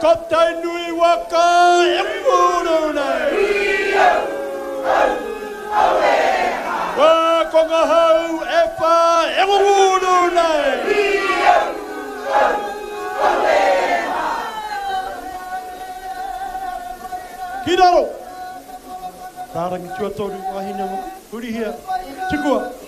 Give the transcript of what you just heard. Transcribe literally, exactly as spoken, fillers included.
Kaptai nui waka e muru nei. Wa konga hau e wha e muru nei. Ki raro. Tārangi tuatoru wahine mo. Huri hia. Tukua.